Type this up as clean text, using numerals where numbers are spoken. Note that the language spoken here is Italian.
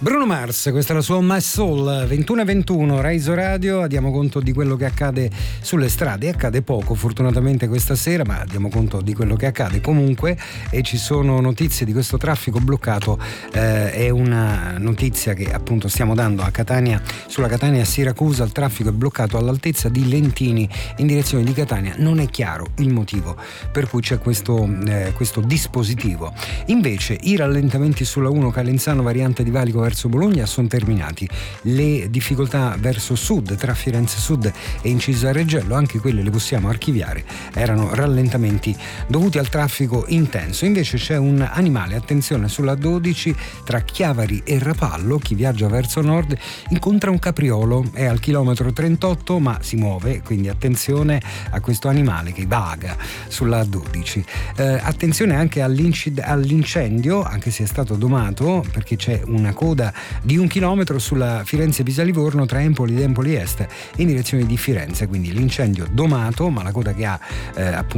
Bruno Mars, questa è la sua My Soul. 21:21, Rise Radio. Diamo conto di quello che accade sulle strade. Accade poco fortunatamente questa sera, ma diamo conto di quello che accade comunque, e ci sono notizie di questo traffico bloccato. È una notizia che appunto stiamo dando a Catania. Sulla Catania-Siracusa il traffico è bloccato all'altezza di Lentini in direzione di Catania. Non è chiaro il motivo per cui c'è questo dispositivo. Invece i rallentamenti sulla 1 Calenzano variante di Valico verso Bologna sono terminati. Le difficoltà verso sud, tra Firenze Sud e Incisa Reggello, anche quelle le possiamo archiviare, erano rallentamenti dovuti al traffico intenso. Invece c'è un animale, attenzione, sulla 12 tra Chiavari e Rapallo, chi viaggia verso nord incontra un capriolo, è al chilometro 38 ma si muove, quindi attenzione a questo animale che vaga sulla 12. Attenzione anche all'incendio, anche se è stato domato, perché c'è una coda di 1 chilometro sulla Firenze-Pisa-Livorno tra Empoli ed Empoli Est in direzione di Firenze, quindi l'incendio domato, ma la coda che ha appunto